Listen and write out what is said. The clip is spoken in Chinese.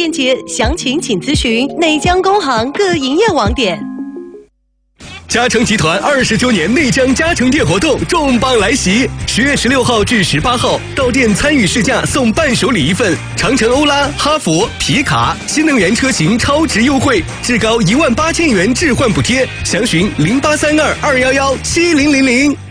链接，详情请咨询内江工行各营业网点。 嘉诚集团20周年内江嘉诚店活动重磅来袭，10月16号至18号，到店参与试驾送伴手礼1份，长城欧拉、哈弗、皮卡新能源车型超值优惠，至高18000元置换补贴，详询0832211700。